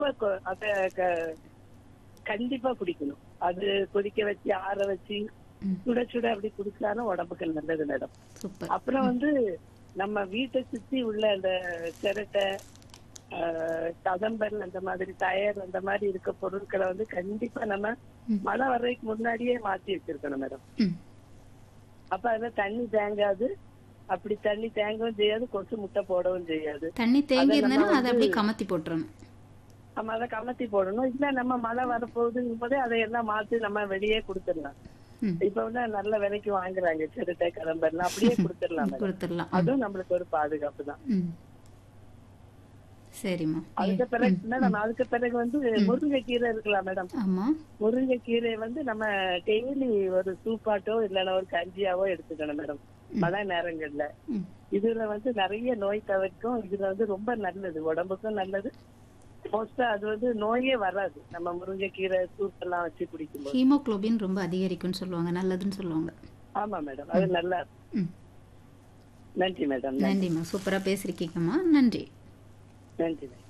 அத க- கண்டிப்பா குடிக்கணும். அது கொதிக்க வச்சு ஆற வச்சு சுட சுட அப்படி குடிச்சாலும் உடம்புக்கு நல்லது மேடம். சூப்பர். அப்புறம் நம்ம வீட்டை சுத்தி உள்ள அந்த சிரட்டை, கதம்பல், அந்த மாதிரி டயர், அந்த மாதிரி இருக்க பொருட்களை கண்டிப்பா நம்ம மழை வர்றதுக்கு முன்னாடியே மாத்தி வச்சிருக்கணும் மேடம். ம். அப்ப அதுல தண்ணி தேங்காது. அப்படி தண்ணி தேங்கவும் செய்யாது, கொசு முட்டை போடவும் செய்யாது. தண்ணி தேங்கி அதை நம்ம இருந்தேன்னா அதை அப்படியே கமத்தி போட்டுறணும். நம்ம அதை கமத்தி போடணும். இல்ல நம்ம மழை வரப்போகுதுங்கும் போதே அதையெல்லாம் மாத்தி நம்ம வெளியே கொடுத்துடலாம். ம். இப்ப நல்ல விலைக்கு வாங்குறாங்க சிறுத்தை கிளம்பெல்லாம், அப்படியே கொடுத்துடலாம் மேடம். கொடுத்துடலாம். அதுவும் நம்மளுக்கு ஒரு பாதுகாப்பு தான். ம். சரிம்மா. அதுக்கு பிறகு மேடம், அதுக்கு பிறகு முருங்கைக்கீரை இருக்கலாம் மேடம். ஆமா. முருங்கைக்கீரை நம்ம டெய்லி ஒரு சூப்பாட்டோ இல்லைன்னா ஒரு கஞ்சியாவோ எடுத்துக்கணும் மேடம் மழை நேரங்கள்ல. ம். இதுல நிறைய நோய் தவிர்க்கும். இதுல ரொம்ப நல்லது, உடம்புக்கும் நல்லது. மோஸ்டா அது நோயே வராது நம்ம முருங்கைக்கீரை சூப் எல்லாம் வச்சு குடிக்கும்போது. ஹீமோகுளோபின் ரொம்ப அதிகரிக்கும்னு சொல்லுவாங்க, நல்லதுன்னு சொல்லுவாங்க. ஆமா மேடம், அது நல்லா இருக்கும். ம். நன்றி மேடம். நன்றிம்மா, சூப்பரா பேசிருக்கீங்கம்மா. நன்றி. நன்றி மேடம்.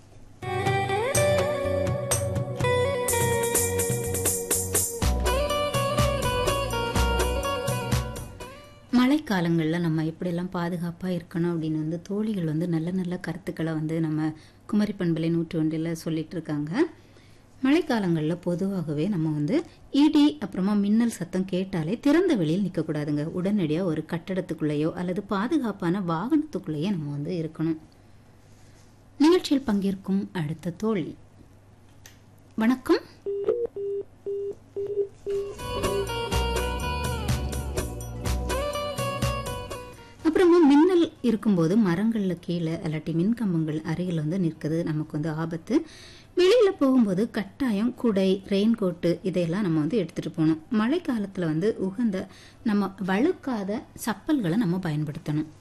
மழைக்காலங்களில் நம்ம எப்படியெல்லாம் பாதுகாப்பாக இருக்கணும் அப்படின்னு தோழிகள் நல்ல நல்ல கருத்துக்களை நம்ம குமரி பண்பலை 101 சொல்லிட்டு இருக்காங்க. மழைக்காலங்களில் பொதுவாகவே நம்ம இடி அப்புறமா மின்னல் சத்தம் கேட்டாலே திறந்த வெளியில் நிற்கக்கூடாதுங்க. உடனடியாக ஒரு கட்டடத்துக்குள்ளேயோ அல்லது பாதுகாப்பான வாகனத்துக்குள்ளேயோ நம்ம இருக்கணும். நிகழ்ச்சியில் பங்கேற்கும் அடுத்த தோழி, வணக்கம். அப்புறமா மின்னல் இருக்கும்போது மரங்கள்ல கீழே அல்லாட்டி மின்கம்பங்கள் அருகில் நிற்கிறது நமக்கு ஆபத்து. வெளியில போகும்போது கட்டாயம் குடை, ரெயின் கோட்டு இதையெல்லாம் நம்ம எடுத்துட்டு போகணும். மழை காலத்துல உகந்த நம்ம வழுக்காத சப்பல்களை நம்ம பயன்படுத்தணும்.